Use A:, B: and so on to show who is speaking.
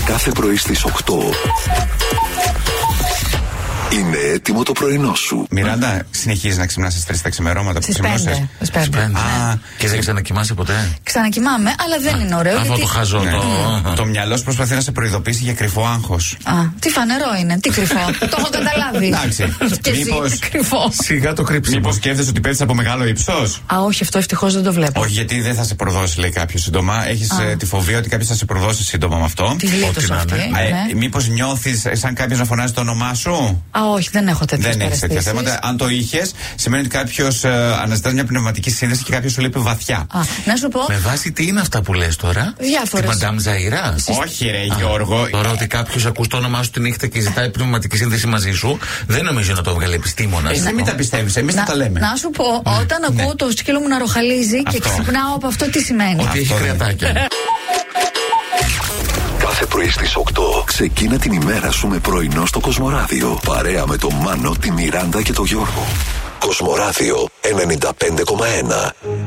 A: Κάθε πρωί στις 8. Είναι έτοιμο το πρωινό σου.
B: Μιράντα, συνεχίζει να ξυπνάς στις 3 τα ξημερώματα που ξυπνούσες?
C: Στις 5.
D: Και δεν ξανακοιμάσαι ποτέ?
C: Ξανακοιμάμαι, αλλά δεν είναι ωραίο.
D: Αυτό το χαζό.
B: Το μυαλό σου προσπαθεί να σε προειδοποιήσει για κρυφό άγχος.
C: Τι φανερό είναι, τι κρυφό. Το έχω καταλάβει.
B: Εντάξει.
C: Μήπως κρυφό.
D: Σιγά το κρύψιμο.
B: Μήπως σκέφτεσαι ότι πέφτεις από μεγάλο ύψος?
C: Όχι, αυτό ευτυχώς δεν το βλέπω.
B: Όχι, γιατί δεν θα σε προδώσει, λέει κάποιος σύντομα. Έχεις τη φοβία ότι κάποιος θα σε προδώσει σύντομα με αυτό.
C: Τη γλίτωσε αυτή.
B: Μήπως νιώθεις σαν κάποιος να φωνάζει το όνομά σου?
C: Όχι, δεν έχω τέτοιες
B: Δεν έχεις τέτοια θέματα. Αν το είχες, σημαίνει ότι κάποιος αναζητά μια πνευματική σύνδεση και κάποιος σου λείπει βαθιά.
C: Να σου πω.
D: Με βάση τι είναι αυτά που λες τώρα?
C: Διάφορες.
D: Τη Μαντάμ Ζαΐρά?
B: Όχι, ρε Γιώργο.
D: Τώρα ότι κάποιος ακούς το όνομά σου τη νύχτα και ζητάει πνευματική σύνδεση μαζί σου, δεν νομίζω να το βγάλει επιστήμονας.
B: Εσύ μην τα πιστεύεις, εμείς τα λέμε.
C: Να σου πω, όταν ακούω το σκύλο μου να ροχαλίζει και ξυπνάω από αυτό, τι σημαίνει?
D: Ότι έχει κρεατάκια.
A: Κάθε πρωί στις 8 ξεκίνα την ημέρα σου με πρωινό στο Κοσμοράδιο. Παρέα με τον Μάνο, τη Μιράντα και τον Γιώργο. Κοσμοράδιο 95,1.